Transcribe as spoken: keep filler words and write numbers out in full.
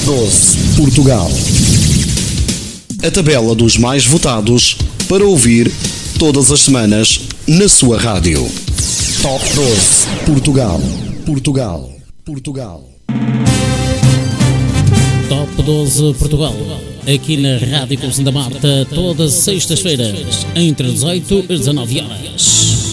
doze Portugal. A tabela dos mais votados para ouvir todas as semanas na sua rádio. Top doze Portugal. Portugal. Portugal. Top doze Portugal. Aqui na Rádio Conceição da Marta, todas as sextas-feiras, entre dezoito e dezanove horas.